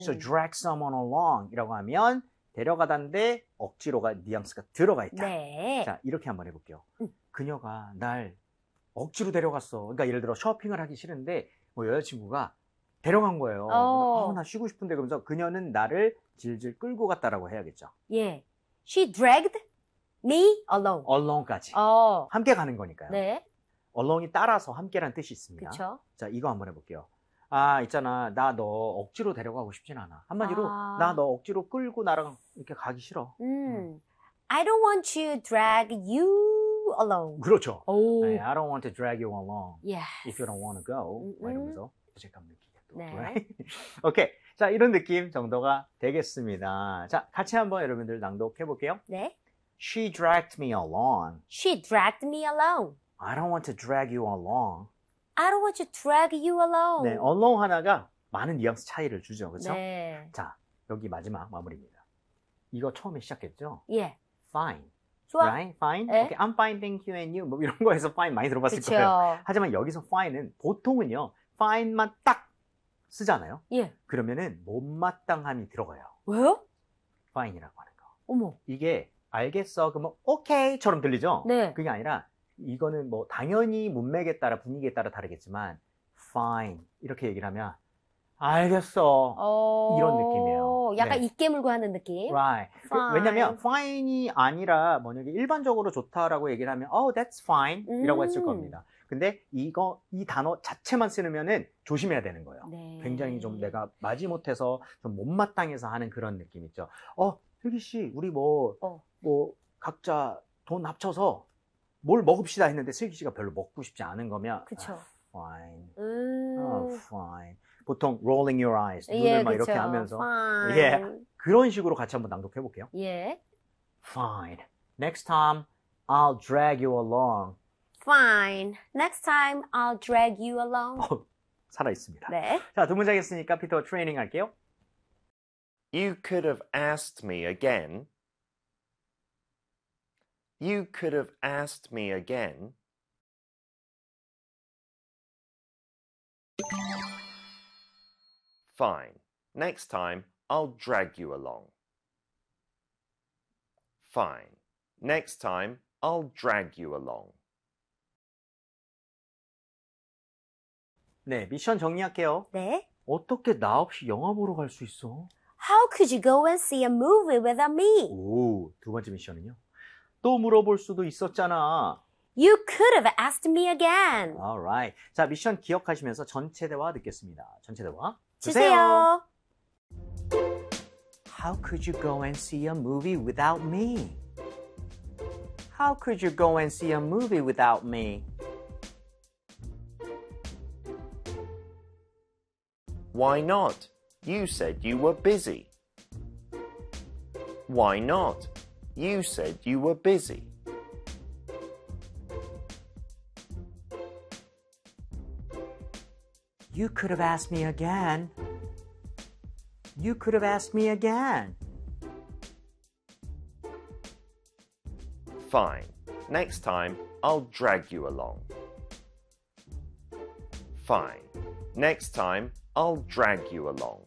So drag someone along 이라고 하면 데려가다인데 억지로가 뉘앙스가 들어가 있다. 네. 자, 이렇게 한번 해볼게요. 그녀가 날 억지로 데려갔어. 그러니까 예를 들어 쇼핑을 하기 싫은데 뭐 여자친구가 데려간 거예요. 나 쉬고 싶은데 그러면서 그녀는 나를 질질 끌고 갔다라고 해야겠죠. 예. She dragged me along. along까지. 함께 가는 거니까요. 네. along이 따라서 함께란 뜻이 있습니다. 그쵸. 자, 이거 한번 해볼게요. 있잖아. 나 너 억지로 데려가고 싶진 않아. 한마디로 나 너 억지로 끌고 나랑 이렇게 가기 싫어. I don't want to drag you along. 그렇죠. 오. I don't want to drag you along. Yes. If you don't want to go. 이러면서 죄책감 느끼게 또. 네. Right? 오케이. 자, 이런 느낌 정도가 되겠습니다. 자, 같이 한번 여러분들 낭독해 볼게요. 네. She dragged me along. She dragged me along. I don't want to drag you along. I don't want to drag you along. 네, along 하나가 많은 뉘앙스 차이를 주죠. 그렇죠? 네. 자, 여기 마지막 마무리입니다. 이거 처음에 시작했죠? 예. Fine. 좋아. Right? Fine? 네. Okay, I'm fine, thank you, and you. 뭐 이런 거에서 fine 많이 들어봤을 그쵸. 거예요. 하지만 여기서 fine은 보통은요, fine만 딱 쓰잖아요. 예. 그러면은 못마땅함이 들어가요. 왜요? fine이라고 하는 거. 어머. 이게 알겠어, 그러면 오케이처럼 들리죠? 네. 그게 아니라 이거는 뭐 당연히 문맥에 따라 분위기에 따라 다르겠지만 fine 이렇게 얘기를 하면 알겠어 이런 느낌이에요. 약간 네. 입 깨물고 하는 느낌. Right. Fine. 왜냐면 fine이 아니라 뭐냐면 일반적으로 좋다라고 얘기를 하면 oh that's fine 이라고 했을 겁니다. 근데 이 단어 자체만 쓰면은 조심해야 되는 거예요. 네. 굉장히 좀 내가 마지못해서 좀 못마땅해서 하는 그런 느낌 있죠. 슬기 씨 우리 뭐 각자 돈 합쳐서 뭘 먹읍시다 했는데 슬기 씨가 별로 먹고 싶지 않은 거면 그쵸. fine. fine. 보통 rolling your eyes. 눈을 예, 막 그쵸. 이렇게 하면서 Fine. 예, 그런 식으로 같이 한번 낭독해 볼게요. 예. Fine. Next time I'll drag you along. Fine. Next time I'll drag you along. 살아 있습니다. 네. 자, 두 문장 했으니까 피터 트레이닝 할게요. You could have asked me again. You could have asked me again. Fine. Next time, I'll drag you along. Fine. Next time, I'll drag you along. 네, 미션 정리할게요. 네. 어떻게 나 없이 영화 보러 갈 수 있어? How could you go and see a movie without me? 오, 두 번째 미션은요. 또 물어볼 수도 있었잖아. You could have asked me again. Alright. 자, 미션 기억하시면서 전체 대화 듣겠습니다. 전체 대화 주세요. How could you go and see a movie without me? How could you go and see a movie without me? Why not? You said you were busy. Why not? You said you were busy. You could have asked me again. You could have asked me again. Fine. Next time, I'll drag you along. Fine. Next time, I'll drag you along.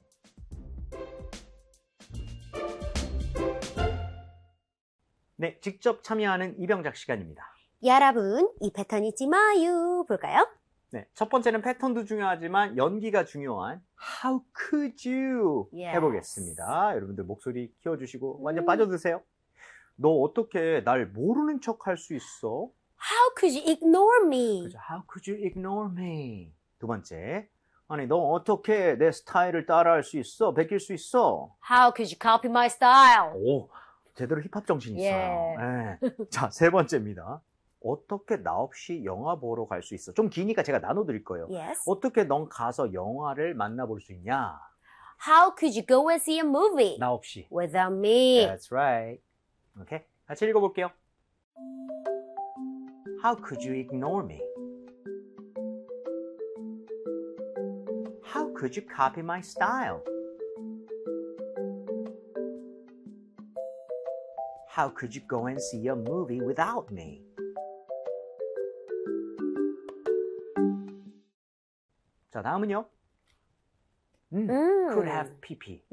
네, 직접 참여하는 이병작 시간입니다. 여러분, 이 패턴 잊지 마요. 볼까요? 네, 첫 번째는 패턴도 중요하지만 연기가 중요한 How could you Yes. 해보겠습니다. 여러분들 목소리 키워주시고 완전 빠져드세요. 너 어떻게 날 모르는 척 할 수 있어? How could you ignore me? 그죠? How could you ignore me? 두 번째, 아니 너 어떻게 내 스타일을 따라할 수 있어? 베낄 수 있어? How could you copy my style? 오, 제대로 힙합 정신 있어요. 예. 네. 자, 세 번째입니다. 어떻게 나 없이 영화 보러 갈 수 있어? 좀 기니까 제가 나눠드릴 거예요. Yes. 어떻게 넌 가서 영화를 만나볼 수 있냐? How could you go and see a movie 나 없이. without me? That's right. 오케이, 같이 읽어볼게요. How could you ignore me? How could you copy my style? How could you go and see a movie without me? 자, 다음은요. could have pee-pee.